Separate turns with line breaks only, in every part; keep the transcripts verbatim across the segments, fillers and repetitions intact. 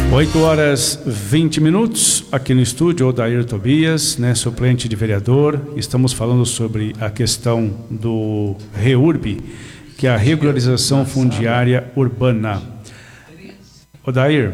oito horas e vinte minutos, aqui no estúdio, Odair Tobias, né, suplente de vereador. Estamos falando sobre a questão do REURB, que é a regularização fundiária urbana. Odair,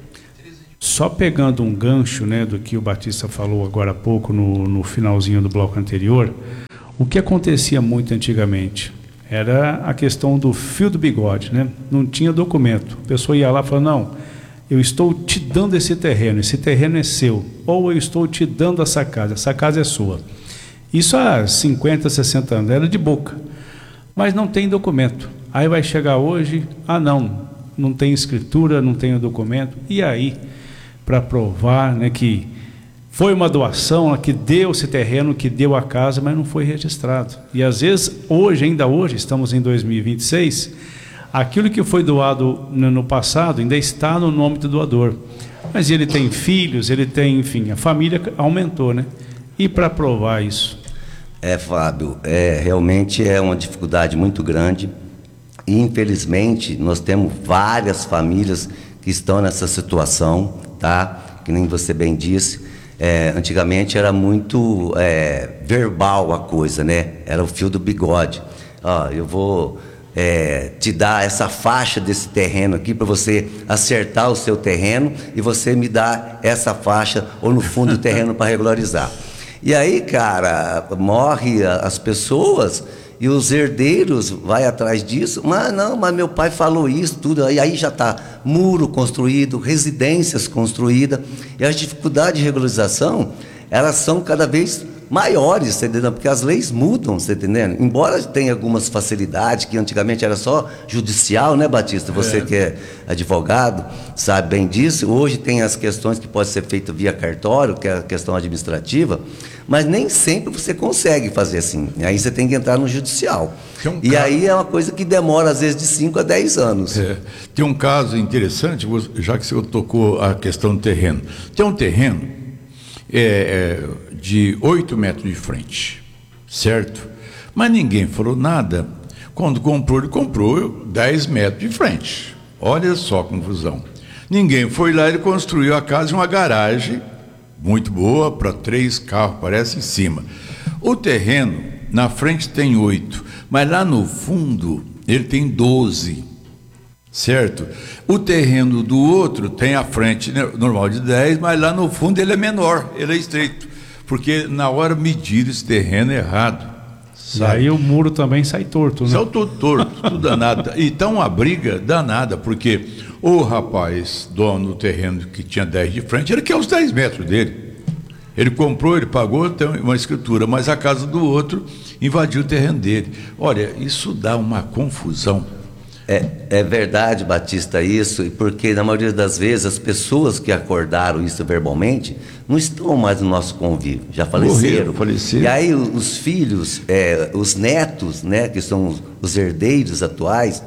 só pegando um gancho, né, do que o Batista falou agora há pouco, no, no finalzinho do bloco anterior, o que acontecia muito antigamente era a questão do fio do bigode, né? Não tinha documento. A pessoa ia lá e falava, não, eu estou te dando esse terreno, esse terreno é seu, ou eu estou te dando essa casa, essa casa é sua. Isso há cinquenta, sessenta anos, era de boca, mas não tem documento. Aí vai chegar hoje, ah não, não tem escritura, não tem o documento, e aí, para provar, né, que foi uma doação, que deu esse terreno, que deu a casa, mas não foi registrado. E às vezes, hoje, ainda hoje, estamos em dois mil e vinte e seis, aquilo que foi doado no passado ainda está no nome do doador. Mas ele tem filhos, ele tem, enfim, a família aumentou, né? E para provar isso?
É, Fábio, é, realmente é uma dificuldade muito grande. E, infelizmente, nós temos várias famílias que estão nessa situação, tá? Que nem você bem disse. É, antigamente era muito é, verbal a coisa, né? Era o fio do bigode. Ó, eu vou é, te dar essa faixa desse terreno aqui para você acertar o seu terreno e você me dá essa faixa ou no fundo do terreno para regularizar. E aí, cara, morre as pessoas e os herdeiros vai atrás disso. Mas não, mas meu pai falou isso, tudo. E aí já está muro construído, residências construídas. E as dificuldades de regularização, elas são cada vez maiores, você entendeu? Porque as leis mudam, você entendendo? Embora tenha algumas facilidades, que antigamente era só judicial, né, Batista? Você é. que é advogado, sabe bem disso. Hoje tem as questões que podem ser feitas via cartório, que é a questão administrativa, mas nem sempre você consegue fazer assim. Aí você tem que entrar no judicial. Um e caso... aí é uma coisa que demora, às vezes, de cinco a dez anos.
É. Tem um caso interessante, já que você tocou a questão do terreno. Tem um terreno é, é, de oito metros de frente, certo? Mas ninguém falou nada. Quando comprou, ele comprou dez metros de frente. Olha só a confusão. Ninguém foi lá, ele construiu a casa e uma garagem muito boa para três carros, parece, em cima. O terreno, na frente tem oito, mas lá no fundo ele tem doze, certo? O terreno do outro tem a frente normal de dez, mas lá no fundo ele é menor, ele é estreito, porque na hora medir esse terreno é errado.
E aí o muro também sai torto, né?
Sai tudo torto, tudo danado. Então uma briga danada, porque o rapaz, dono do terreno que tinha dez de frente, ele quer os dez metros dele. Ele comprou, ele pagou, tem uma escritura, mas a casa do outro invadiu o terreno dele. Olha, isso dá uma confusão.
É, é verdade, Batista, isso, porque na maioria das vezes as pessoas que acordaram isso verbalmente não estão mais no nosso convívio, já faleceram.
Morreram, faleceram.
E aí os filhos, é, os netos, né, que são os, os herdeiros atuais,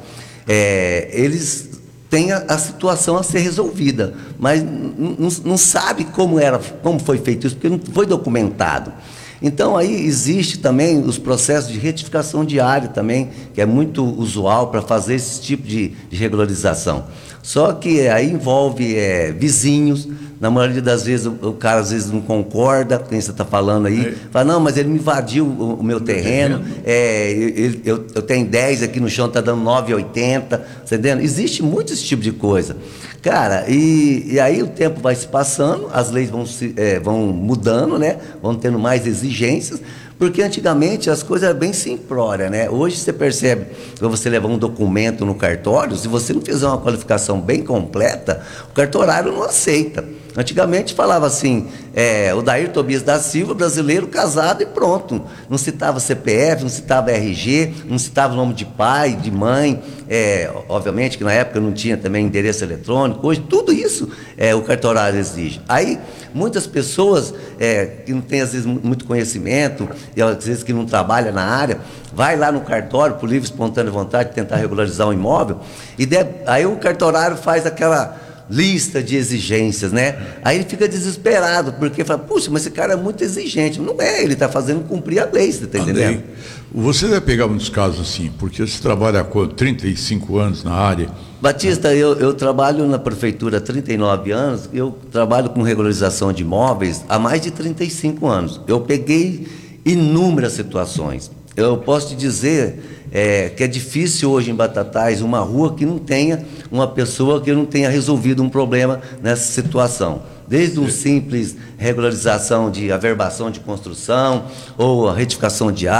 é, eles têm a, a situação a ser resolvida, mas não sabe como era, como foi feito isso, porque não foi documentado. Então aí existe também os processos de retificação diária também, que é muito usual para fazer esse tipo de, de regularização. Só que aí envolve é, vizinhos, na maioria das vezes o, o cara às vezes não concorda, quem você está falando aí, é. fala, não, mas ele me invadiu o, o meu terreno, é, ele, eu, eu tenho dez aqui no chão, está dando nove e oitenta, você entendeu? Existe muito esse tipo de coisa. Cara, e, e aí o tempo vai se passando, as leis vão, se, é, vão mudando, né? Vão tendo mais exigências, porque antigamente as coisas eram bem simplórias, né? Hoje você percebe, quando você levar um documento no cartório, se você não fizer uma qualificação bem completa, o cartorário não aceita. Antigamente falava assim, é, Odair Tobias da Silva, brasileiro, casado e pronto. Não citava C P F, não citava R G, não citava o nome de pai, de mãe. É, obviamente que na época não tinha também endereço eletrônico. Hoje tudo isso é, o cartorário exige. Aí muitas pessoas é, que não têm às vezes muito conhecimento, e às vezes que não trabalham na área, vai lá no cartório por livre, espontânea vontade tentar regularizar um imóvel, e de, aí o cartorário faz aquela lista de exigências, né? Aí ele fica desesperado, porque fala, puxa, mas esse cara é muito exigente. Não é, ele está fazendo cumprir a lei, você está entendendo?
Você deve pegar muitos casos assim, porque você trabalha há trinta e cinco anos na área.
Batista, eu, eu trabalho na prefeitura há trinta e nove anos, eu trabalho com regularização de imóveis há mais de trinta e cinco anos. Eu peguei inúmeras situações. Eu posso te dizer é, que é difícil hoje em Batatais uma rua que não tenha uma pessoa que não tenha resolvido um problema nessa situação. Desde um simples regularização de averbação de construção ou a retificação de área,